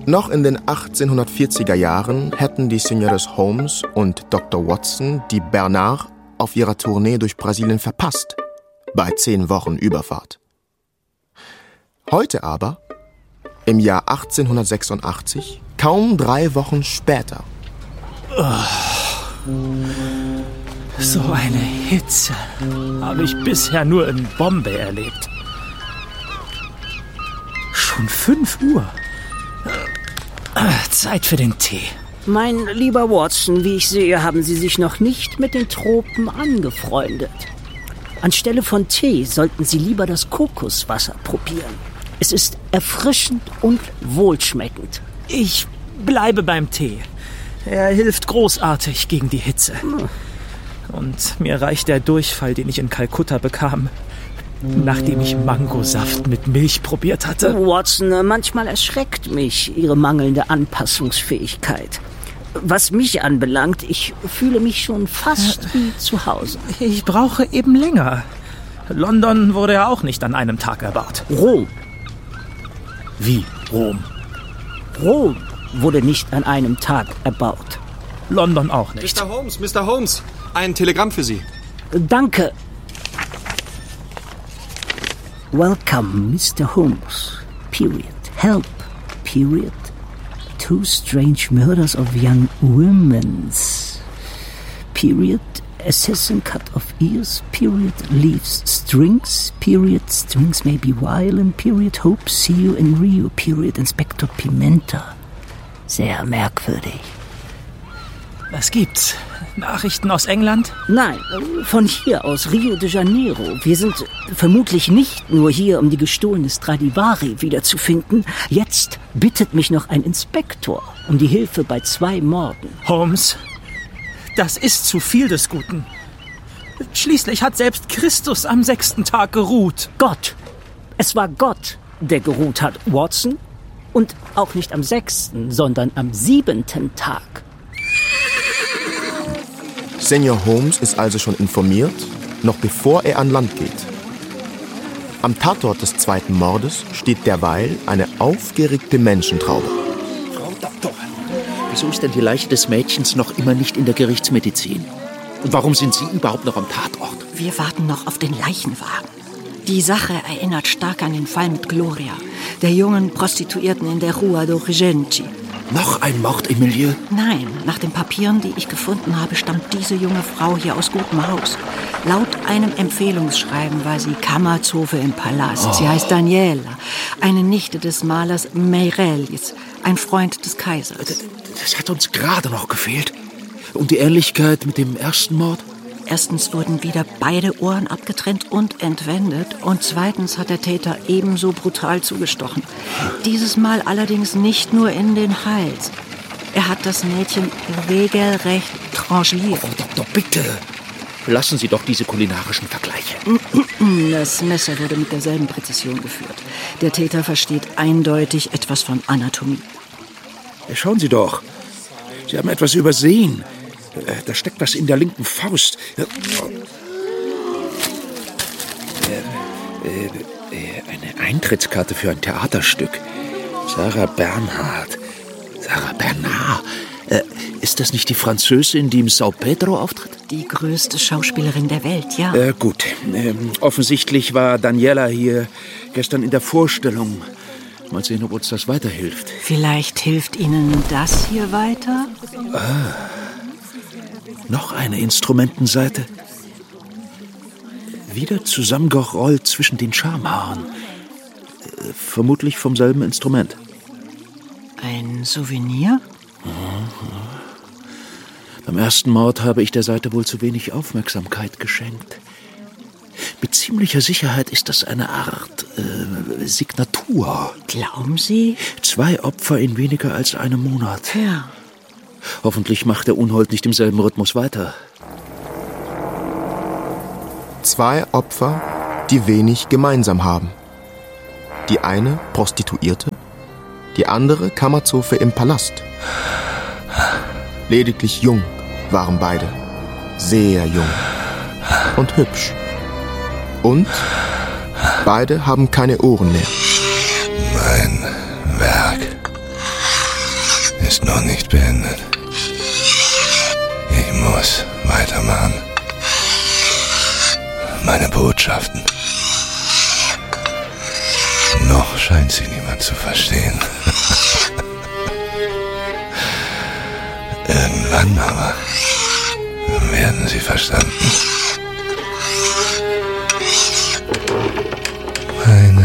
Noch in den 1840er Jahren hätten die Señores Holmes und Dr. Watson die Bernard auf ihrer Tournee durch Brasilien verpasst, bei 10 Wochen Überfahrt. Heute aber, im Jahr 1886, kaum 3 Wochen später. So eine Hitze habe ich bisher nur in Bombay erlebt. Schon 5 Uhr. Zeit für den Tee. Mein lieber Watson, wie ich sehe, haben Sie sich noch nicht mit den Tropen angefreundet. Anstelle von Tee sollten Sie lieber das Kokoswasser probieren. Es ist erfrischend und wohlschmeckend. Ich bleibe beim Tee. Er hilft großartig gegen die Hitze. Und mir reicht der Durchfall, den ich in Kalkutta bekam, nachdem ich Mangosaft mit Milch probiert hatte. Watson, manchmal erschreckt mich Ihre mangelnde Anpassungsfähigkeit. Was mich anbelangt, ich fühle mich schon fast wie zu Hause. Ich brauche eben länger. London wurde ja auch nicht an einem Tag erbaut. Rom. Wie Rom? Rom wurde nicht an einem Tag erbaut. London auch nicht. Mr. Holmes, ein Telegramm für Sie. Danke. Welcome, Mr. Holmes. Period. Help. Period. 2 strange murders of young women. Period. Assassin cut off ears. Period. Leaves strings. Period. Strings may be violent. Period. Hope see you in Rio. Period. Inspector Pimenta. Sehr merkwürdig. Was gibt's? Nachrichten aus England? Nein, von hier aus Rio de Janeiro. Wir sind vermutlich nicht nur hier, um die gestohlene Stradivari wiederzufinden. Jetzt bittet mich noch ein Inspektor um die Hilfe bei 2 Morden. Holmes, das ist zu viel des Guten. Schließlich hat selbst Christus am 6. Tag geruht. Gott. Es war Gott, der geruht hat, Watson. Und auch nicht am 6., sondern am 7. Tag. Senior Holmes ist also schon informiert, noch bevor er an Land geht. Am Tatort des 2. Mordes steht derweil eine aufgeregte Menschentraube. Frau Doktor, wieso ist denn die Leiche des Mädchens noch immer nicht in der Gerichtsmedizin? Und warum sind Sie überhaupt noch am Tatort? Wir warten noch auf den Leichenwagen. Die Sache erinnert stark an den Fall mit Gloria, der jungen Prostituierten in der Rua do Regenti. Noch ein Mord im Milieu? Nein, nach den Papieren, die ich gefunden habe, stammt diese junge Frau hier aus gutem Haus. Laut einem Empfehlungsschreiben war sie Kammerzofe im Palast. Sie heißt Daniela, eine Nichte des Malers Meireles, ein Freund des Kaisers. Das hat uns gerade noch gefehlt. Und die Ähnlichkeit mit dem ersten Mord? Erstens wurden wieder beide Ohren abgetrennt und entwendet. Und zweitens hat der Täter ebenso brutal zugestochen. Dieses Mal allerdings nicht nur in den Hals. Er hat das Mädchen regelrecht tranchiert. Oh, Doktor, bitte. Lassen Sie doch diese kulinarischen Vergleiche. Das Messer wurde mit derselben Präzision geführt. Der Täter versteht eindeutig etwas von Anatomie. Schauen Sie doch. Sie haben etwas übersehen. Da steckt was in der linken Faust. Eine Eintrittskarte für ein Theaterstück. Sarah Bernhardt. Ist das nicht die Französin, die im São Pedro auftritt? Die größte Schauspielerin der Welt, ja. Gut. Offensichtlich war Daniela hier gestern in der Vorstellung. Mal sehen, ob uns das weiterhilft. Vielleicht hilft Ihnen das hier weiter? Noch eine Instrumentenseite. Wieder zusammengerollt zwischen den Schamhaaren. Vermutlich vom selben Instrument. Ein Souvenir? Beim ersten Mord habe ich der Seite wohl zu wenig Aufmerksamkeit geschenkt. Mit ziemlicher Sicherheit ist das eine Art Signatur. Glauben Sie? 2 Opfer in weniger als einem Monat. Ja. Hoffentlich macht der Unhold nicht im selben Rhythmus weiter. 2 Opfer, die wenig gemeinsam haben. Die eine Prostituierte, die andere Kammerzofe im Palast. Lediglich jung waren beide. Sehr jung. Und hübsch. Und beide haben keine Ohren mehr. Mein Werk noch nicht beendet. Ich muss weitermachen. Meine Botschaften. Noch scheint sie niemand zu verstehen. Irgendwann aber werden sie verstanden. Meine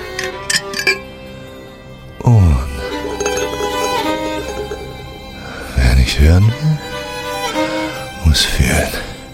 Ohren. Wer nicht hören will, muss fühlen.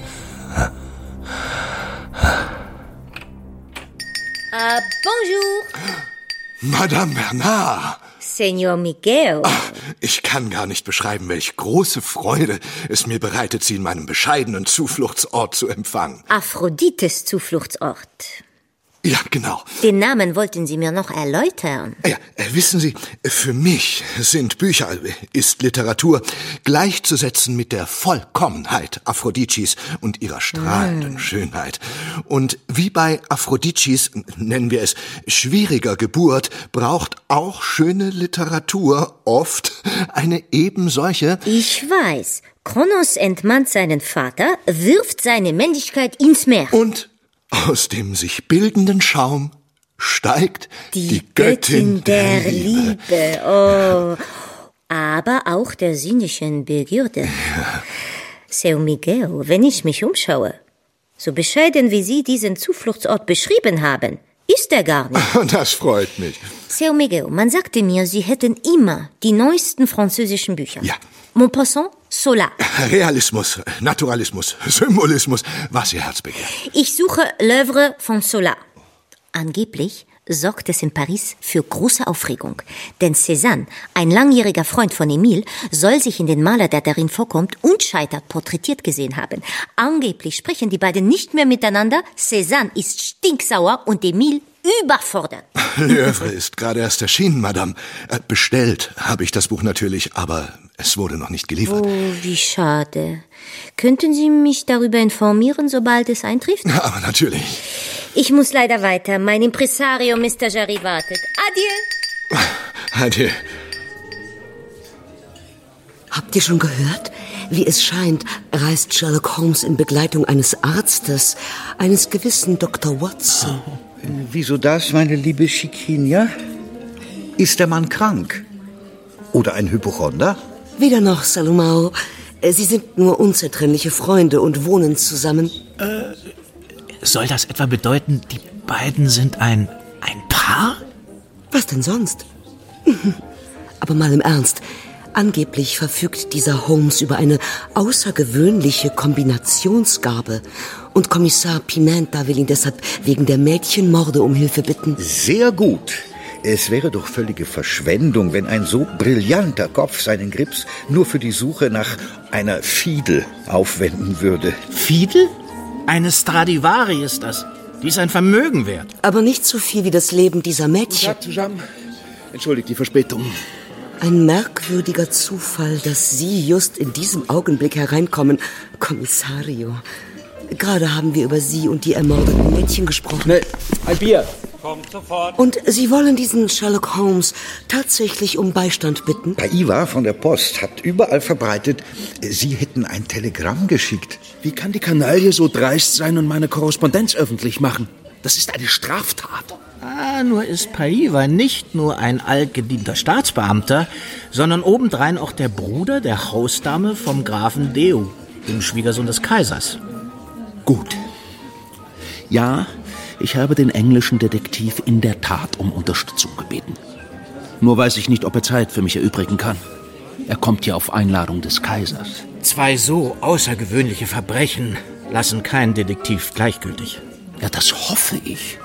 Bonjour. Madame Bernard. Senor Miguel. Ich kann gar nicht beschreiben, welch große Freude es mir bereitet, Sie in meinem bescheidenen Zufluchtsort zu empfangen. Aphrodites Zufluchtsort. Ja, genau. Den Namen wollten Sie mir noch erläutern. Ja, wissen Sie, für mich sind Bücher, ist Literatur gleichzusetzen mit der Vollkommenheit Aphroditis und ihrer strahlenden Schönheit. Und wie bei Aphroditis, nennen wir es, schwieriger Geburt, braucht auch schöne Literatur oft eine ebensolche... Ich weiß. Kronos entmannt seinen Vater, wirft seine Männlichkeit ins Meer. Und aus dem sich bildenden Schaum steigt die Göttin der Liebe. Oh, aber auch der sinnlichen Begierde. Ja. Seu Miguel, wenn ich mich umschaue, so bescheiden wie Sie diesen Zufluchtsort beschrieben haben, ist er gar nicht. Das freut mich. Seu Miguel, man sagte mir, Sie hätten immer die neuesten französischen Bücher. Ja. Maupassant, Zola. Realismus, Naturalismus, Symbolismus, was Ihr Herz begehrt. Ich suche L'œuvre von Zola. Angeblich sorgt es in Paris für große Aufregung. Denn Cézanne, ein langjähriger Freund von Emile, soll sich in den Maler, der darin vorkommt, unscheitert porträtiert gesehen haben. Angeblich sprechen die beiden nicht mehr miteinander. Cézanne ist stinksauer und Emile überfordert. L'œuvre ist gerade erst erschienen, Madame. Bestellt habe ich das Buch natürlich, aber es wurde noch nicht geliefert. Oh, wie schade. Könnten Sie mich darüber informieren, sobald es eintrifft? Aber natürlich. Ich muss leider weiter. Mein Impresario Mr. Jarry wartet. Adieu. Adieu. Habt ihr schon gehört? Wie es scheint, reist Sherlock Holmes in Begleitung eines Arztes, eines gewissen Dr. Watson. Oh. Wieso das, meine liebe Chiquinia? Ist der Mann krank? Oder ein Hypochonder? Weder noch, Salomao. Sie sind nur unzertrennliche Freunde und wohnen zusammen. Soll das etwa bedeuten, die beiden sind ein Paar? Was denn sonst? Aber mal im Ernst. Angeblich verfügt dieser Holmes über eine außergewöhnliche Kombinationsgabe. Und Kommissar Pimenta will ihn deshalb wegen der Mädchenmorde um Hilfe bitten. Sehr gut. Es wäre doch völlige Verschwendung, wenn ein so brillanter Kopf seinen Grips nur für die Suche nach einer Fiedel aufwenden würde. Fiedel? Eine Stradivari ist das. Die ist ein Vermögen wert. Aber nicht so viel wie das Leben dieser Mädchen. Tag zusammen. Entschuldigt die Verspätung. Ein merkwürdiger Zufall, dass Sie just in diesem Augenblick hereinkommen, Kommissario. Gerade haben wir über Sie und die ermordeten Mädchen gesprochen. Schnell, ein Bier. Kommt sofort. Und Sie wollen diesen Sherlock Holmes tatsächlich um Beistand bitten? Paiva von der Post hat überall verbreitet, Sie hätten ein Telegramm geschickt. Wie kann die Kanaille so dreist sein und meine Korrespondenz öffentlich machen? Das ist eine Straftat. Nur ist Paiva nicht nur ein altgedienter Staatsbeamter, sondern obendrein auch der Bruder der Hausdame vom Grafen Deu, dem Schwiegersohn des Kaisers. Gut. Ja, ich habe den englischen Detektiv in der Tat um Unterstützung gebeten. Nur weiß ich nicht, ob er Zeit für mich erübrigen kann. Er kommt ja auf Einladung des Kaisers. 2 so außergewöhnliche Verbrechen lassen keinen Detektiv gleichgültig. Ja, das hoffe ich.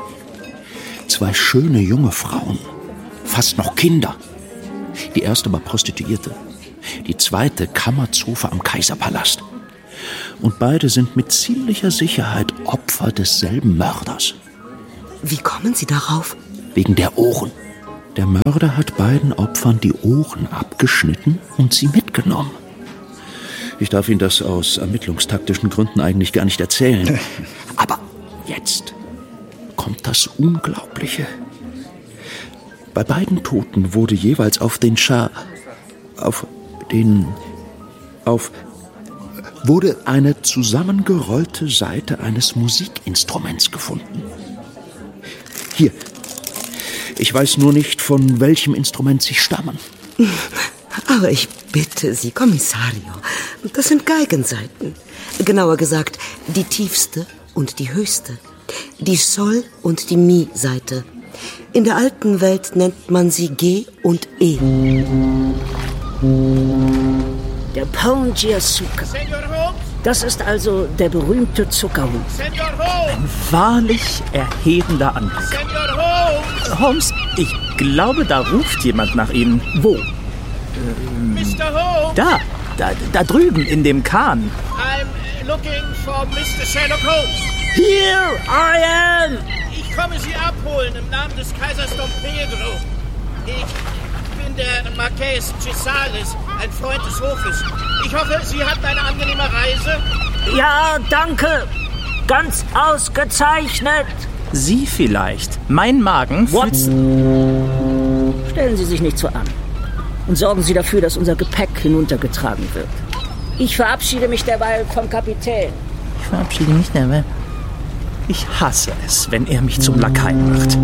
2 schöne junge Frauen, fast noch Kinder. Die erste war Prostituierte, die zweite Kammerzofe am Kaiserpalast. Und beide sind mit ziemlicher Sicherheit Opfer desselben Mörders. Wie kommen Sie darauf? Wegen der Ohren. Der Mörder hat beiden Opfern die Ohren abgeschnitten und sie mitgenommen. Ich darf Ihnen das aus ermittlungstaktischen Gründen eigentlich gar nicht erzählen. Aber jetzt kommt das Unglaubliche. Bei beiden Toten wurde jeweils auf den wurde eine zusammengerollte Saite eines Musikinstruments gefunden. Hier. Ich weiß nur nicht, von welchem Instrument sie stammen. Aber ich bitte Sie, Kommissario, das sind Geigensaiten. Genauer gesagt, die tiefste und die höchste. Die Sol- und die Mi-Saite. In der alten Welt nennt man sie G und E. Der Pongiasuka. Das ist also der berühmte Zuckerhut. Ein wahrlich erhebender Anblick. Holmes, ich glaube, da ruft jemand nach Ihnen. Wo? Da drüben in dem Kahn. I'm looking for Mr. Sherlock Holmes. Here I am! Ich komme Sie abholen im Namen des Kaisers Dom Pedro. Ich bin der Marqués Cesales, ein Freund des Hofes. Ich hoffe, Sie hatten eine angenehme Reise. Ja, danke. Ganz ausgezeichnet. Sie vielleicht. Mein Magen... Watson, stellen Sie sich nicht so an. Und sorgen Sie dafür, dass unser Gepäck hinuntergetragen wird. Ich verabschiede mich derweil vom Kapitän. Ich verabschiede mich derweil. Ich hasse es, wenn er mich zum Lakaien macht.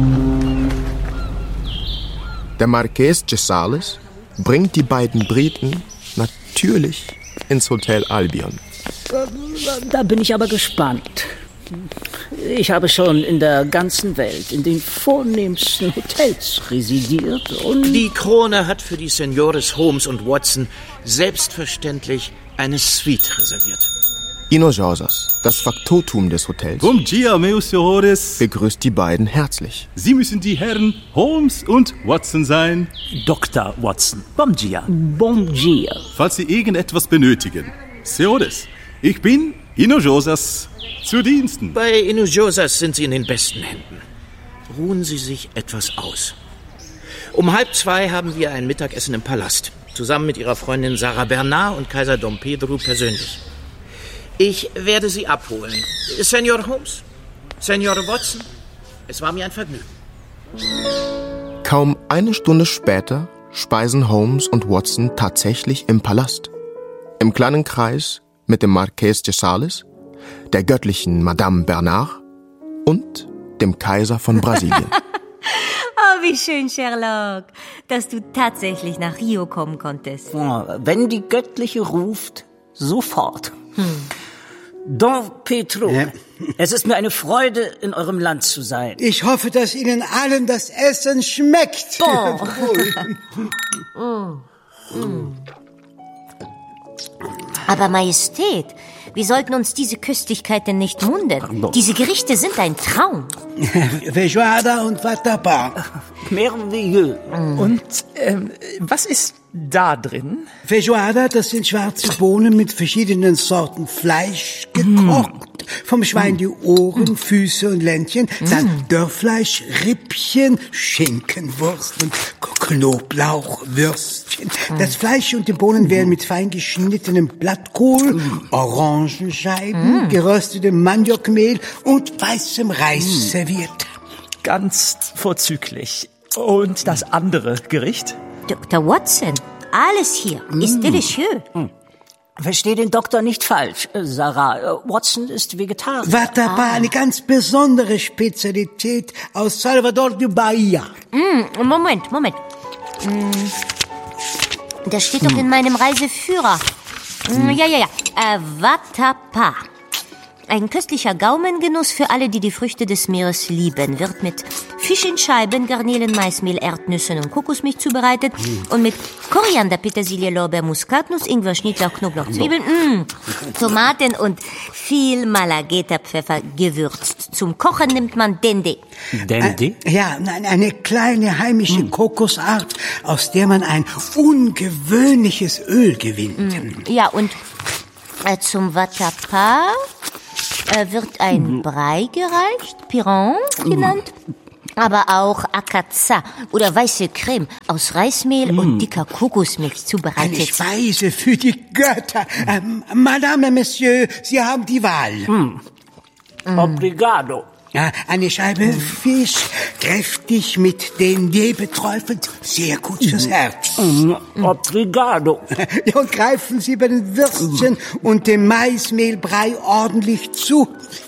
Der Marqués Cesales bringt die beiden Briten natürlich ins Hotel Albion. Da bin ich aber gespannt. Ich habe schon in der ganzen Welt in den vornehmsten Hotels residiert und... Die Krone hat für die Seniores Holmes und Watson selbstverständlich eine Suite reserviert. Hinojosas, das Faktotum des Hotels, Bom dia, meus senhores. begrüßt die beiden herzlich. Sie müssen die Herren Holmes und Watson sein. Dr. Watson. Bom dia. Bom dia. Falls Sie irgendetwas benötigen. Senhores, ich bin Hinojosas. Zu Diensten. Bei Hinojosas sind Sie in den besten Händen. Ruhen Sie sich etwas aus. Um 1:30 haben wir ein Mittagessen im Palast. Zusammen mit Ihrer Freundin Sarah Bernard und Kaiser Dom Pedro persönlich. Ich werde Sie abholen. Senor Holmes, Senor Watson, es war mir ein Vergnügen. Kaum eine Stunde später speisen Holmes und Watson tatsächlich im Palast. Im kleinen Kreis mit dem Marqués Cesales, der göttlichen Madame Bernard und dem Kaiser von Brasilien. Oh, wie schön, Sherlock, dass du tatsächlich nach Rio kommen konntest. Oh, wenn die Göttliche ruft, sofort. Dom Pedro, es ist mir eine Freude, in eurem Land zu sein. Ich hoffe, dass Ihnen allen das Essen schmeckt. Aber Majestät, wir sollten uns diese Köstlichkeit denn nicht munden. Diese Gerichte sind ein Traum. Feijoada und Vatapa. Merveilleux. Und was ist da drin? Feijoada, das sind schwarze Bohnen mit verschiedenen Sorten Fleisch gekocht. Vom Schwein die Ohren, Füße und Ländchen, dann Dörrfleisch, Rippchen, Schinkenwurst und Knoblauchwürstchen. Das Fleisch und die Bohnen werden mit fein geschnittenem Blattkohl, Orangenscheiben, geröstetem Maniokmehl und weißem Reis serviert. Ganz vorzüglich. Und das andere Gericht? Dr. Watson, alles hier ist delicieux. Versteh den Doktor nicht falsch, Sarah. Watson ist Vegetarier. Vatapa, eine ganz besondere Spezialität aus Salvador de Bahia. Moment. Das steht doch in meinem Reiseführer. Vatapa. Ein köstlicher Gaumengenuss für alle, die die Früchte des Meeres lieben. Wird mit Fisch in Scheiben, Garnelen, Maismehl, Erdnüssen und Kokosmilch zubereitet und mit Koriander, Petersilie, Lorbeer, Muskatnuss, Ingwer, Schnittlauch, Knoblauch, Zwiebeln, Tomaten und viel Malagueta-Pfeffer gewürzt. Zum Kochen nimmt man Dende. Dende? Ja, eine kleine heimische Kokosart, aus der man ein ungewöhnliches Öl gewinnt. Ja, und zum Vatapa wird ein Brei gereicht, Piron genannt, aber auch Akaza oder weiße Creme aus Reismehl und dicker Kokosmilch zubereitet. Eine Speise für die Götter. Madame, Monsieur, Sie haben die Wahl. Obrigado. Ja, eine Scheibe Fisch, kräftig mit DNA beträufelt, sehr gut fürs Herz. Obrigado. Ja, und greifen Sie bei den Würstchen und dem Maismehlbrei ordentlich zu.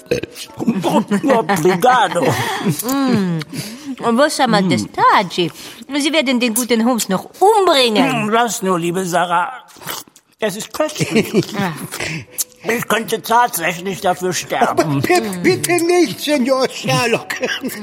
Obrigado. Vostra Majestade, Sie werden den guten Holmes noch umbringen. Lass nur, liebe Sarah. Es ist köstlich. Ich könnte tatsächlich dafür sterben. Aber bitte nicht, Senor Sherlock.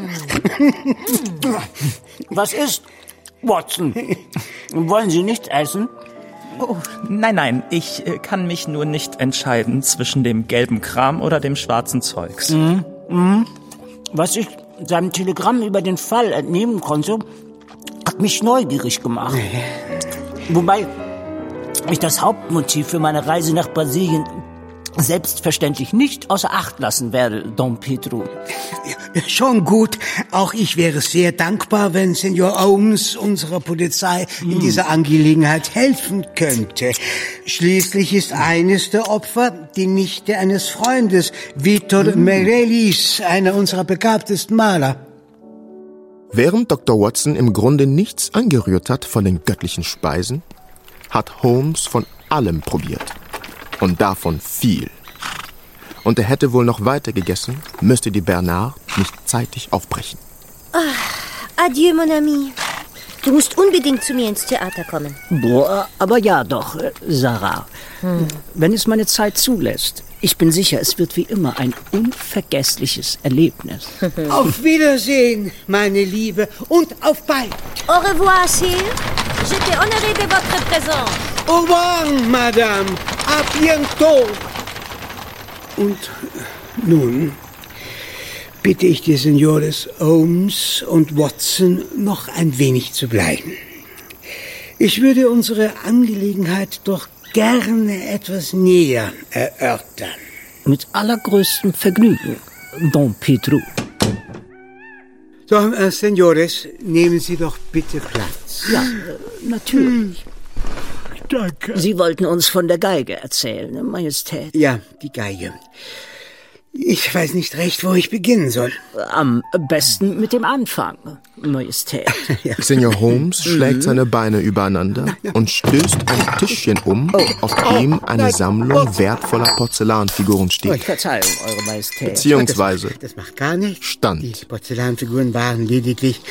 Was ist, Watson? Wollen Sie nicht essen? Oh, nein, ich kann mich nur nicht entscheiden zwischen dem gelben Kram oder dem schwarzen Zeugs. Was ich seinem Telegramm über den Fall entnehmen konnte, hat mich neugierig gemacht. Wobei ich das Hauptmotiv für meine Reise nach Brasilien selbstverständlich nicht außer Acht lassen werde, Dom Pedro. Ja, schon gut. Auch ich wäre sehr dankbar, wenn Senor Holmes unserer Polizei in dieser Angelegenheit helfen könnte. Schließlich ist eines der Opfer die Nichte eines Freundes, Vitor Meirelles, einer unserer begabtesten Maler. Während Dr. Watson im Grunde nichts angerührt hat von den göttlichen Speisen, hat Holmes von allem probiert. Und davon viel. Und er hätte wohl noch weiter gegessen, müsste die Bernard nicht zeitig aufbrechen. Adieu, mon ami. Du musst unbedingt zu mir ins Theater kommen. Boah, aber ja doch, Sarah. Wenn es meine Zeit zulässt. Ich bin sicher, es wird wie immer ein unvergessliches Erlebnis. Auf Wiedersehen, meine Liebe, und auf bald. Au revoir, Sire. J'étais honorée de votre présence. Au revoir, Madame. À bientôt. Und nun bitte ich die Senores Holmes und Watson noch ein wenig zu bleiben. Ich würde unsere Angelegenheit doch gerne etwas näher erörtern. Mit allergrößtem Vergnügen, Dom Pedro. So, Senores, nehmen Sie doch bitte Platz. Ja, natürlich. Danke. Sie wollten uns von der Geige erzählen, Majestät. Ja, die Geige. Ich weiß nicht recht, wo ich beginnen soll. Am besten mit dem Anfang, Majestät. Ja. Senor Holmes schlägt seine Beine übereinander und stößt ein Tischchen um, auf dem eine Sammlung wertvoller Porzellanfiguren steht. Verzeihung, Eure Majestät. Beziehungsweise das macht gar nichts. Stand. Die Porzellanfiguren waren lediglich...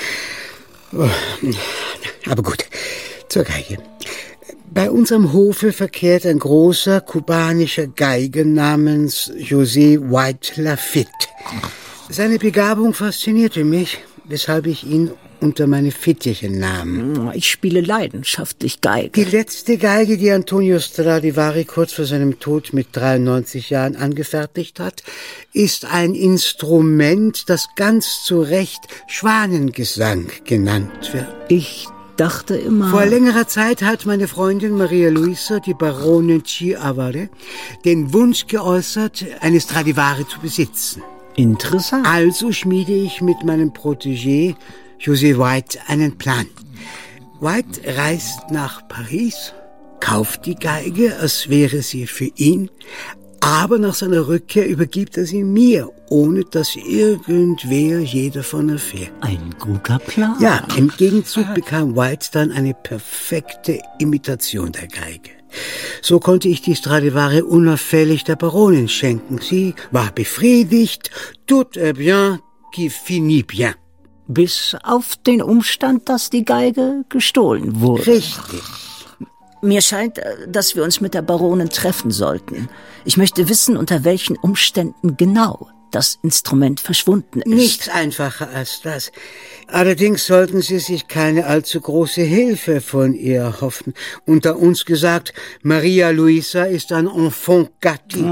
Aber gut, zur Geige. Bei unserem Hofe verkehrt ein großer kubanischer Geiger namens José White Lafitte. Seine Begabung faszinierte mich, weshalb ich ihn unter meine Fittiche nahm. Ich spiele leidenschaftlich Geige. Die letzte Geige, die Antonio Stradivari kurz vor seinem Tod mit 93 Jahren angefertigt hat, ist ein Instrument, das ganz zu Recht Schwanengesang genannt wird. Ich dachte immer... Vor längerer Zeit hat meine Freundin Maria Luisa, die Baronin Chiavare, den Wunsch geäußert, eine Stradivari zu besitzen. Interessant. Also schmiede ich mit meinem Protégé José White einen Plan. White reist nach Paris, kauft die Geige, als wäre sie für ihn, aber nach seiner Rückkehr übergibt er sie mir, ohne dass irgendwer je davon erfährt. Ein guter Plan. Ja, im Gegenzug bekam White dann eine perfekte Imitation der Geige. So konnte ich die Stradivari unauffällig der Baronin schenken. Sie war befriedigt, tout est bien, qui finit bien. Bis auf den Umstand, dass die Geige gestohlen wurde. Richtig. Mir scheint, dass wir uns mit der Baronin treffen sollten. Ich möchte wissen, unter welchen Umständen genau das Instrument verschwunden ist. Nichts einfacher als das. Allerdings sollten Sie sich keine allzu große Hilfe von ihr hoffen. Unter uns gesagt, Maria Luisa ist ein enfant gâté.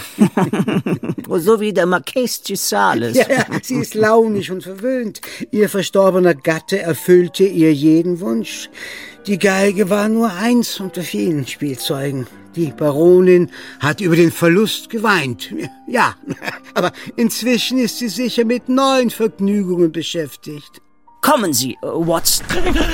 Oh. So wie der Marqués Cisales. Ja, sie ist launisch und verwöhnt. Ihr verstorbener Gatte erfüllte ihr jeden Wunsch. Die Geige war nur eins unter vielen Spielzeugen. Die Baronin hat über den Verlust geweint. Ja, aber inzwischen ist sie sicher mit neuen Vergnügungen beschäftigt. Kommen Sie, Watson.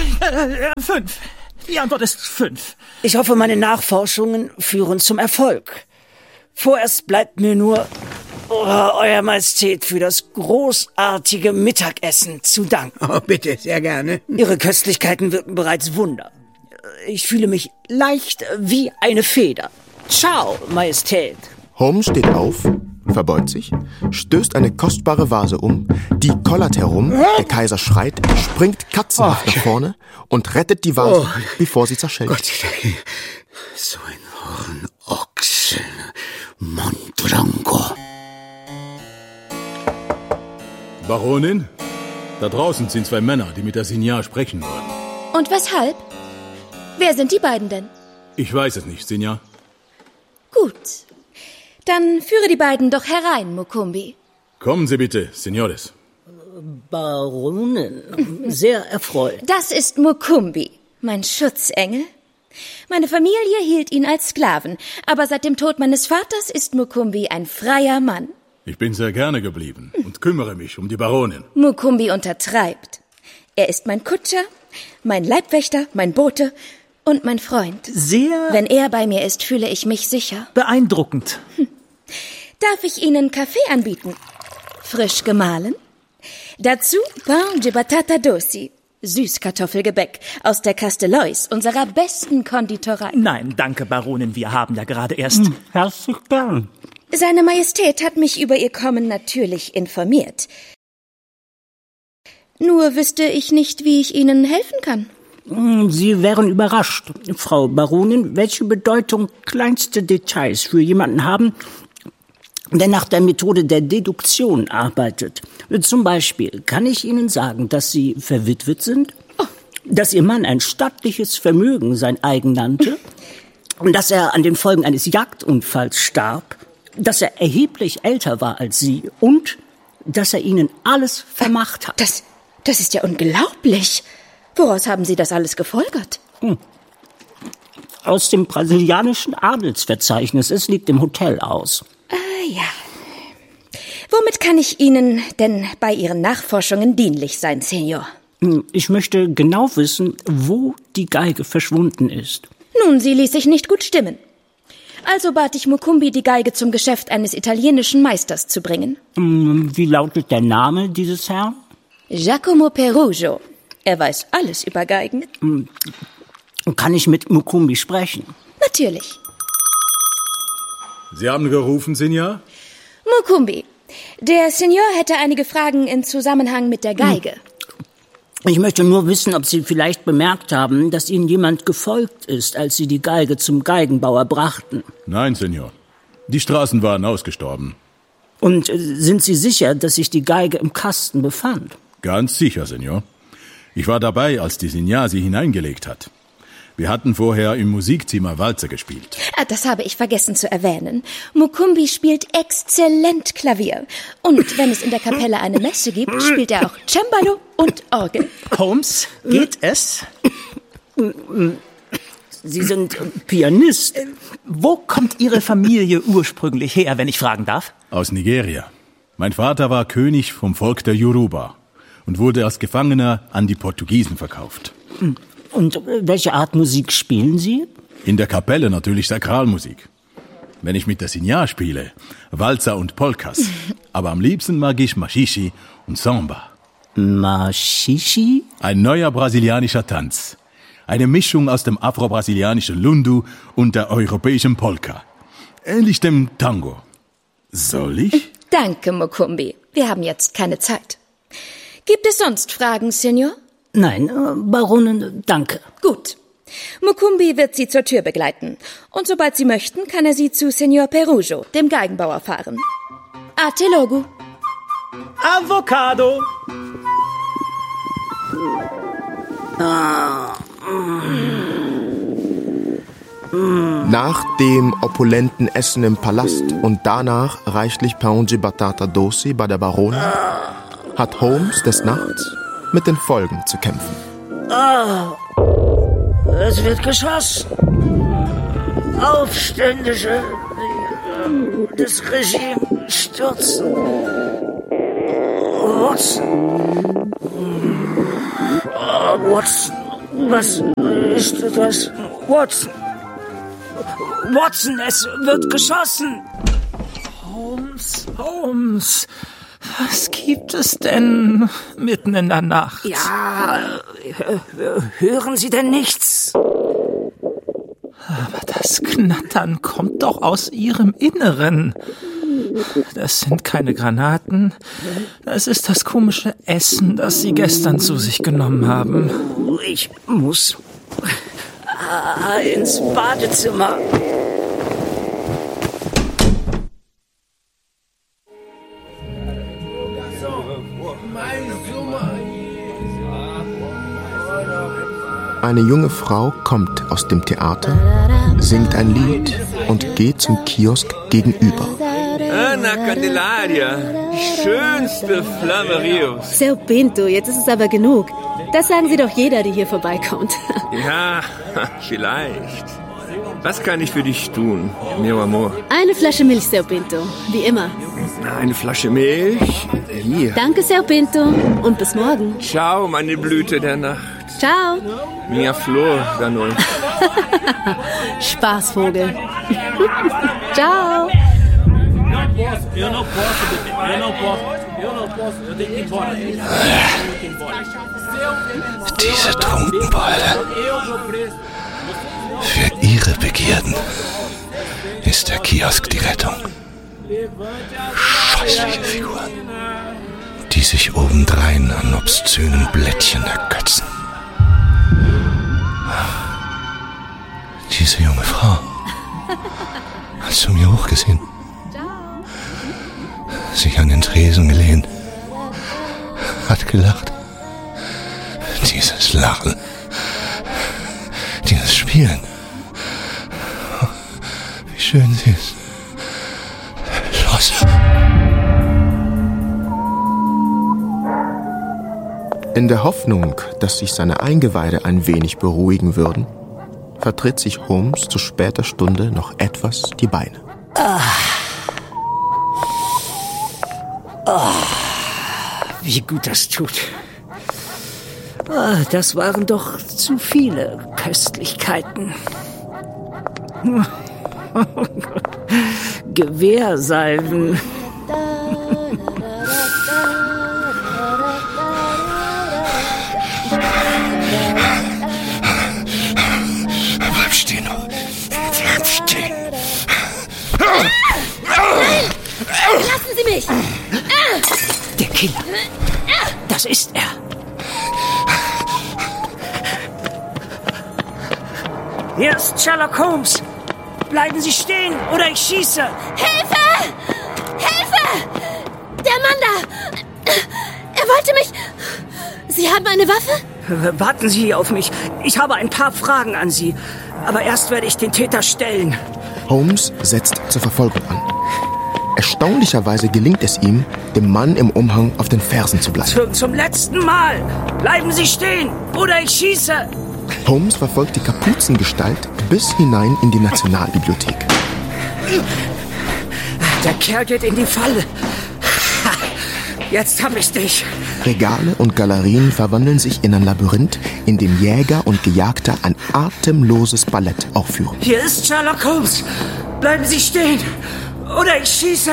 5. Die Antwort ist 5. Ich hoffe, meine Nachforschungen führen zum Erfolg. Vorerst bleibt mir nur Euer Majestät, für das großartige Mittagessen zu danken. Oh, bitte, sehr gerne. Ihre Köstlichkeiten wirken bereits Wunder. Ich fühle mich leicht wie eine Feder. Ciao, Majestät. Holmes steht auf, verbeugt sich, stößt eine kostbare Vase um, die kollert herum, der Kaiser schreit, springt katzenhaft nach vorne und rettet die Vase, bevor sie zerschellt. Gott sei Dank. So ein Hornochse. Mondrango. Baronin, da draußen sind 2 Männer, die mit der Signar sprechen wollen. Und weshalb? Wer sind die beiden denn? Ich weiß es nicht, Signar. Gut. Dann führe die beiden doch herein, Mukumbi. Kommen Sie bitte, Senores. Baronin, sehr erfreut. Das ist Mukumbi, mein Schutzengel. Meine Familie hielt ihn als Sklaven, aber seit dem Tod meines Vaters ist Mukumbi ein freier Mann. Ich bin sehr gerne geblieben und kümmere mich um die Baronin. Mukumbi untertreibt. Er ist mein Kutscher, mein Leibwächter, mein Bote und mein Freund. Sehr... Wenn er bei mir ist, fühle ich mich sicher. Beeindruckend. Darf ich Ihnen Kaffee anbieten? Frisch gemahlen? Dazu Pain de Batata Dosi, Süßkartoffelgebäck aus der Castellois, unserer besten Konditorei. Nein, danke, Baronin, wir haben ja gerade erst... Herzlich gern. Seine Majestät hat mich über Ihr Kommen natürlich informiert. Nur wüsste ich nicht, wie ich Ihnen helfen kann. Sie wären überrascht, Frau Baronin, welche Bedeutung kleinste Details für jemanden haben, der nach der Methode der Deduktion arbeitet. Zum Beispiel kann ich Ihnen sagen, dass Sie verwitwet sind, dass Ihr Mann ein stattliches Vermögen sein eigen nannte, dass er an den Folgen eines Jagdunfalls starb, dass er erheblich älter war als Sie und dass er Ihnen alles vermacht hat. Das ist ja unglaublich. Woraus haben Sie das alles gefolgert? Aus dem brasilianischen Adelsverzeichnis. Es liegt im Hotel aus. Ja. Womit kann ich Ihnen denn bei Ihren Nachforschungen dienlich sein, Senior? Ich möchte genau wissen, wo die Geige verschwunden ist. Nun, sie ließ sich nicht gut stimmen. Also bat ich Mukumbi, die Geige zum Geschäft eines italienischen Meisters zu bringen. Wie lautet der Name dieses Herrn? Giacomo Perugio. Er weiß alles über Geigen. Kann ich mit Mukumbi sprechen? Natürlich. Sie haben gerufen, Signor? Mukumbi, der Senior hätte einige Fragen in Zusammenhang mit der Geige. Ich möchte nur wissen, ob Sie vielleicht bemerkt haben, dass Ihnen jemand gefolgt ist, als Sie die Geige zum Geigenbauer brachten. Nein, Signor. Die Straßen waren ausgestorben. Und sind Sie sicher, dass sich die Geige im Kasten befand? Ganz sicher, Signor. Ich war dabei, als die Signar sie hineingelegt hat. Wir hatten vorher im Musikzimmer Walzer gespielt. Das habe ich vergessen zu erwähnen. Mukumbi spielt exzellent Klavier. Und wenn es in der Kapelle eine Messe gibt, spielt er auch Cembalo und Orgel. Holmes, geht es? Sie sind Pianist. Wo kommt Ihre Familie ursprünglich her, wenn ich fragen darf? Aus Nigeria. Mein Vater war König vom Volk der Yoruba und wurde als Gefangener an die Portugiesen verkauft. Und welche Art Musik spielen Sie? In der Kapelle natürlich Sakralmusik. Wenn ich mit der Signar spiele, Walzer und Polkas. Aber am liebsten mag ich Machichi und Samba. Machichi? Ein neuer brasilianischer Tanz. Eine Mischung aus dem afro-brasilianischen Lundu und der europäischen Polka. Ähnlich dem Tango. Soll ich? Danke, Mukumbi. Wir haben jetzt keine Zeit. Gibt es sonst Fragen, Senior? Nein, Baronin, danke. Gut. Mukumbi wird Sie zur Tür begleiten. Und sobald Sie möchten, kann er Sie zu Senior Perugio, dem Geigenbauer, fahren. Ate logo. Avocado. Nach dem opulenten Essen im Palast und danach reichlich Pain de Batata Dosi bei der Baronin hat Holmes des Nachts mit den Folgen zu kämpfen. Es wird geschossen. Aufständische des Regimes stürzen. Watson. Watson. Was ist das? Watson. Watson, es wird geschossen. Holmes, was gibt es denn mitten in der Nacht? Ja, hören Sie denn nichts? Aber das Knattern kommt doch aus Ihrem Inneren. Das sind keine Granaten. Das ist das komische Essen, das Sie gestern zu sich genommen haben. Ich muss ins Badezimmer. Eine junge Frau kommt aus dem Theater, singt ein Lied und geht zum Kiosk gegenüber. Anna Candelaria, die schönste Flamme Rios. Seu Pinto, jetzt ist es aber genug. Das sagen Sie doch jeder, der hier vorbeikommt. Ja, vielleicht. Was kann ich für dich tun, mio amor? Eine Flasche Milch, Seu Pinto, wie immer. Eine Flasche Milch? Hier. Danke, Seu Pinto, und bis morgen. Ciao, meine Blüte der Nacht. Ciao. Mia Flor, Danol. Spaßvogel. Ciao. Diese Trunkenbolde. Für ihre Begierden ist der Kiosk die Rettung. Scheußliche Figuren, die sich obendrein an obszönen Blättchen ergötzen. Diese junge Frau hat zu mir hochgesehen, sich an den Tresen gelehnt, hat gelacht. Dieses Lachen, dieses Spielen, wie schön sie ist. Los! In der Hoffnung, dass sich seine Eingeweide ein wenig beruhigen würden, vertritt sich Holmes zu später Stunde noch etwas die Beine. Wie gut das tut. Das waren doch zu viele Köstlichkeiten. Gewehrsalven. Bleib stehen. Bleib stehen. Lassen Sie mich! Der Killer. Das ist er. Hier ist Sherlock Holmes. Bleiben Sie stehen oder ich schieße. Hilfe! Hilfe! Der Mann da! Er wollte mich... Sie haben eine Waffe? Warten Sie auf mich. Ich habe ein paar Fragen an Sie. Aber erst werde ich den Täter stellen. Holmes setzt zur Verfolgung an. Erstaunlicherweise gelingt es ihm, dem Mann im Umhang auf den Fersen zu bleiben. Zum letzten Mal! Bleiben Sie stehen oder ich schieße! Holmes verfolgt die Kapuzengestalt bis hinein in die Nationalbibliothek. Der Kerl geht in die Falle. Jetzt hab ich dich. Regale und Galerien verwandeln sich in ein Labyrinth, in dem Jäger und Gejagter ein atemloses Ballett aufführen. Hier ist Sherlock Holmes. Bleiben Sie stehen oder ich schieße.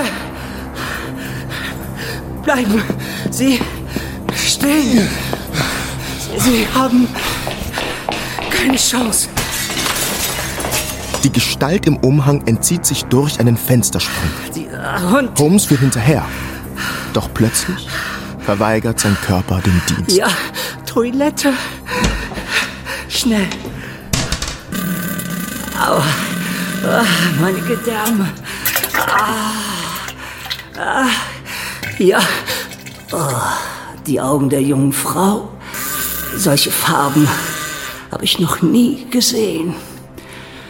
Bleiben Sie stehen. Sie haben keine Chance. Die Gestalt im Umhang entzieht sich durch einen Fenstersprung. Hund. Holmes will hinterher. Doch plötzlich verweigert sein Körper den Dienst. Ja, Toilette. Schnell. Aua. Meine Gedärme. Ja. Die Augen der jungen Frau. Solche Farben habe ich noch nie gesehen.